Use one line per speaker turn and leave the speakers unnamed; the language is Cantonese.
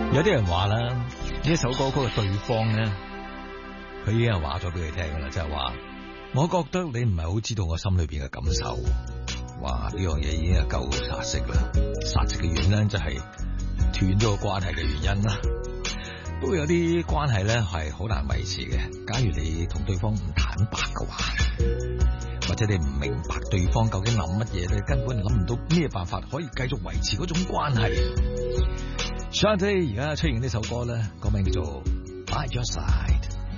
有啲人話啦，呢一首歌曲嘅對方咧，佢已經係話咗俾佢聽噶啦，就係話，我覺得你唔係好知道我心裏邊嘅感受。哇，呢樣嘢已經係夠殺食啦，殺食嘅原因就係斷咗個關係嘅原因啦。不過有啲關係咧係好難維持嘅，假如你同對方唔坦白嘅話，或者你唔明白對方究竟諗乜嘢，你根本諗唔到咩辦法可以繼續維持嗰種關係。Shanti 而家出現呢首歌咧，個名叫做 By Your Side。